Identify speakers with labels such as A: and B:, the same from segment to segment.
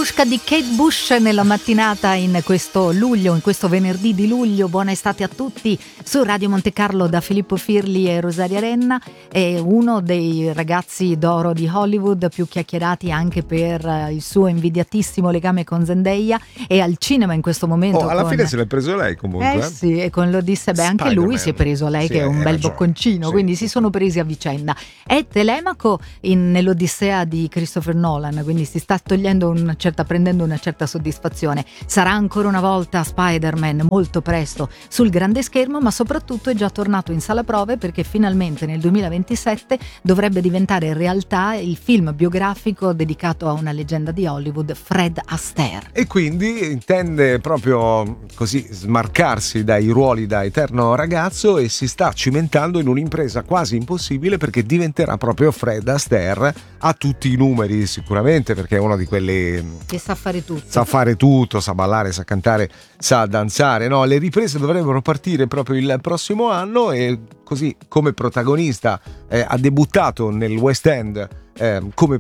A: Babushka di Kate Bush nella mattinata in questo luglio, in questo venerdì di luglio. Buona estate a tutti su Radio Monte Carlo da Filippo Firli e Rosaria Renna. È uno dei ragazzi d'oro di Hollywood, più chiacchierati anche per il suo invidiatissimo legame con Zendaya, e al cinema in questo momento.
B: Alla fine se l'è preso lei comunque.
A: Sì, e con l'Odissea, anche lui si è preso lei, sì, che è un bel bocconcino, sì, quindi si sono presi a vicenda. È Telemaco nell'Odissea di Christopher Nolan, quindi si sta prendendo una certa soddisfazione. Sarà ancora una volta Spider-Man molto presto sul grande schermo, ma soprattutto è già tornato in sala prove perché finalmente nel 2027 dovrebbe diventare realtà il film biografico dedicato a una leggenda di Hollywood, Fred Astaire.
B: E quindi intende proprio così smarcarsi dai ruoli da eterno ragazzo e si sta cimentando in un'impresa quasi impossibile, perché diventerà proprio Fred Astaire a tutti i numeri, sicuramente, perché è uno di quelli
A: che sa fare tutto,
B: sa ballare, sa cantare, sa danzare. No, le riprese dovrebbero partire proprio il prossimo anno e così come protagonista ha debuttato nel West End come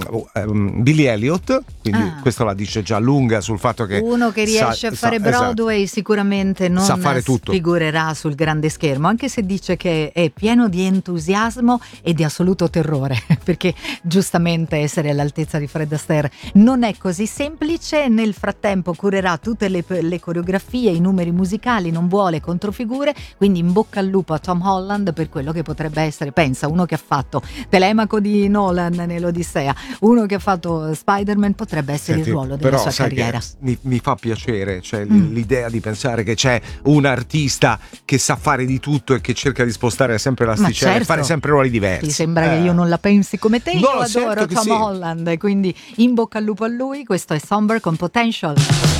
B: Billy Elliot, quindi questo la dice già lunga sul fatto che
A: uno che riesce a fare Broadway, esatto, sicuramente non
B: sa fare tutto,
A: figurerà sul grande schermo, anche se dice che è pieno di entusiasmo e di assoluto terrore, perché giustamente essere all'altezza di Fred Astaire non è così semplice. Nel frattempo curerà tutte le coreografie, i numeri musicali, non vuole controfigure, quindi in bocca al lupo a Tom Holland per quello che potrebbe essere, pensa, uno che ha fatto Telemaco di Nolan nell'Odissea, uno che ha fatto Spider-Man, potrebbe essere il ruolo della sua carriera.
B: Mi fa piacere, cioè l'idea di pensare che c'è un artista che sa fare di tutto e che cerca di spostare sempre l'asticella, certo, e fare sempre ruoli diversi.
A: Ti sembra che io non la pensi come te? Io adoro Tom Holland, quindi in bocca al lupo a lui. Questo è Somber con Potential.